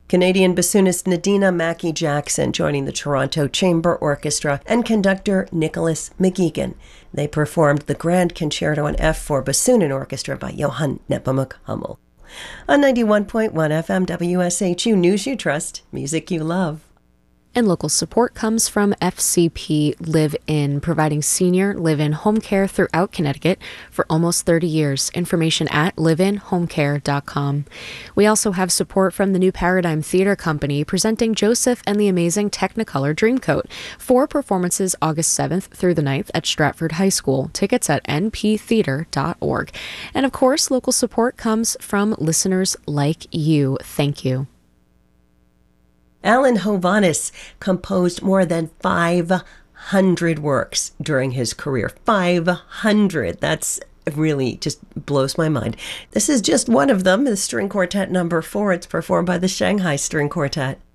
Canadian bassoonist Nadina Mackey-Jackson joining the Toronto Chamber Orchestra and conductor Nicholas McGeegan. They performed the Grand Concerto in F for bassoon and orchestra by Johann Nepomuk Hummel. On 91.1 FM WSHU, News You Trust, music you love. And local support comes from FCP Live-In, providing senior live-in home care throughout Connecticut for almost 30 years. Information at liveinhomecare.com. We also have support from the New Paradigm Theatre Company, presenting Joseph and the Amazing Technicolor Dreamcoat. 4 performances August 7th through the 9th at Stratford High School. Tickets at nptheater.org. And of course, local support comes from listeners like you. Thank you. Alan Hovhaness composed more than 500 works during his career. 500. That's really just blows my mind. This is just one of them, the String Quartet number 4. It's performed by the Shanghai String Quartet.